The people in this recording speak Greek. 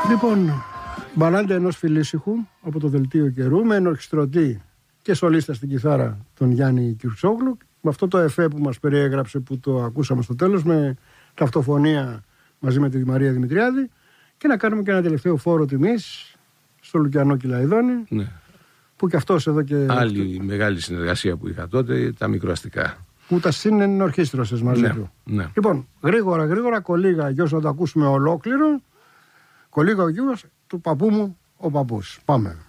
Λοιπόν, μπαλάντα ενός φιλήσυχου από το δελτίο καιρού με ενορχιστρωτή και σολίστα στην κιθάρα τον Γιάννη Κιουρτσόγλου, με αυτό το εφέ που μας περιέγραψε που το ακούσαμε στο τέλος, με ταυτοφωνία μαζί με τη Μαρία Δημητριάδη, και να κάνουμε και ένα τελευταίο φόρο τιμής στο Λουκιανό Κυλαϊδόνη, ναι, που και αυτός εδώ και... Άλλη μεγάλη συνεργασία που είχα τότε, τα μικροαστικά. Που τα συνενορχίστρωσες μαζί του. Ναι. Λοιπόν, γρήγορα, κολίγα γιος να το ακούσουμε ολόκληρο. Κολίγα ο γιος του παππού μου, ο παππούς. Πάμε.